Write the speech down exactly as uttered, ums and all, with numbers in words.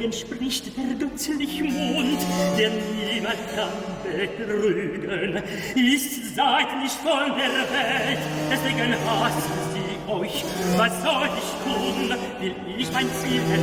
entspricht der dutzliche Mond, der niemand kann betrügen, ist seitlich von der Welt, deswegen hassen sie euch. Was soll ich tun? Will ich mein Ziel erreichen?